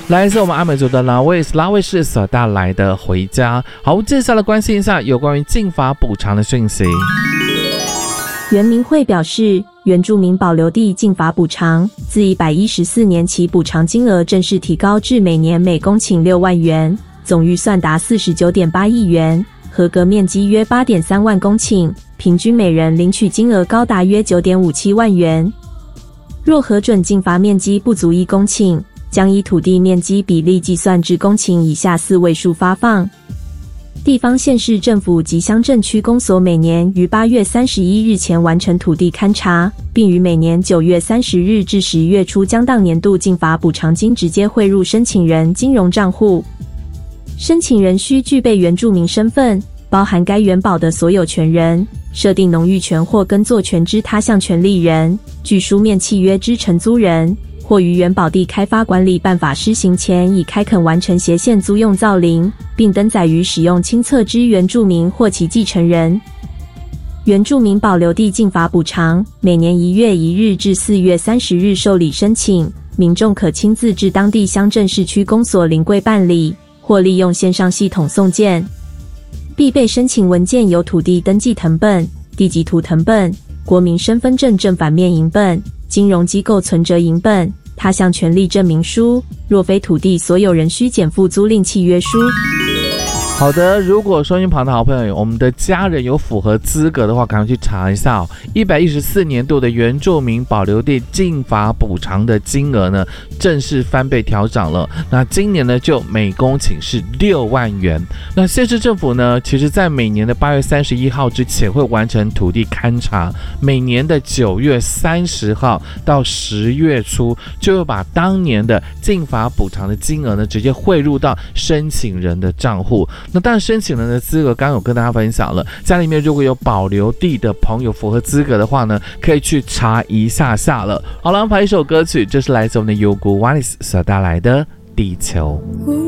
来自我们阿美族的拉卫是所带来的回家。好，接下来关心一下有关于禁法补偿的讯息。 原民会表示，原住民保留地禁法补偿自114年起，补偿金额正式提高至每年每公顷6万元，总预算达 49.8 亿元，合格面积约 8.3 万公顷，平均每人领取金额高达约 9.57 万元。若核准禁伐面积不足1公顷，将依土地面积比例计算至公顷以下4位数发放。地方县市政府及乡镇区公所每年于8月31日前完成土地勘查，并于每年9月30日至10月初将当年度禁伐补偿金直接汇入申请人金融账户。申请人需具备原住民身份，包含该原保的所有权人、设定农域权或耕作权之他项权利人、具书面契约之承租人，或于原保地开发管理办法施行前已开垦完成斜线租用造林，并登载于使用清册之原住民或其继承人。原住民保留地禁伐补偿每年1月1日至4月30日受理申请，民众可亲自至当地乡镇市区公所临柜办理，或利用线上系统送件。必备申请文件有土地登记誊本、地籍图誊本、国民身份证正反面影本、金融机构存折影本、他项权利证明书，若非土地所有人需减负租赁契约书。 好的，如果收音旁的好朋友，我们的家人有符合资格的话，赶快去查一下114年度的原住民保留地禁伐补偿的金额呢，正式翻倍调涨了。那今年呢，就每公顷是6万元。那县市政府呢，其实在每年的8月31号之前会完成土地勘查，每年的9月30号到10月初，就会把当年的禁伐补偿的金额呢，直接汇入到申请人的账户。那当然申请人的资格刚刚有跟大家分享了，家里面如果有保留地的朋友符合资格的话呢，可以去查一下下了。好了，排一首歌曲，这是来自我们的 Yogo Wallace 所带来的地球。